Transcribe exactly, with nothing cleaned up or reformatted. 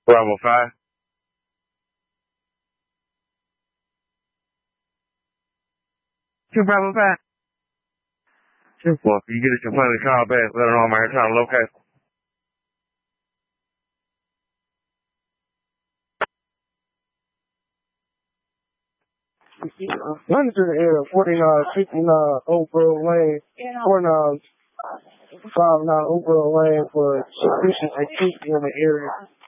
Bravo five. Two Bravo five. Two four. If you get a complaint, call back. Let her know I'm here trying to locate. Running through the area, forty-nine, fifty-nine, Oak Grove Lane, forty-nine, five nine Oak Grove Lane for suspicious activity in the area.